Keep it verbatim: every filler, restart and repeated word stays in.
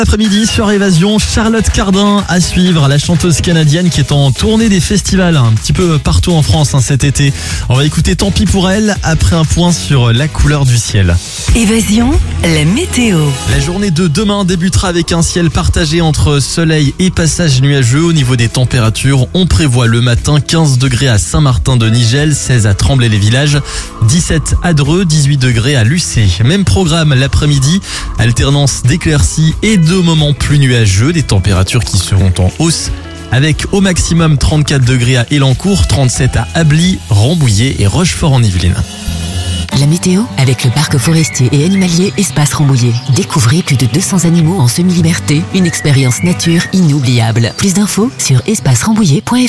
Après-midi sur Évasion, Charlotte Cardin à suivre, la chanteuse canadienne qui est en tournée des festivals un petit peu partout en France hein, cet été. On va écouter Tant pis pour elle après un point sur la couleur du ciel. Évasion, la météo. La journée de demain débutera avec un ciel partagé entre soleil et passage nuageux. Au niveau des températures, on prévoit le matin quinze degrés à Saint-Martin-de-Nigel, seize à Tremblay-les-Villages, dix-sept à Dreux, dix-huit degrés à Lucé. Même programme l'après-midi, alternance d'éclaircies et de moments plus nuageux, des températures qui seront en hausse avec au maximum trente-quatre degrés à Élancourt, trente-sept à Ably, Rambouillet et Rochefort-en-Yvelines. La météo avec le parc forestier et animalier Espace Rambouillet. Découvrez plus de deux cents animaux en semi-liberté, une expérience nature inoubliable. Plus d'infos sur espace rambouillet point f r.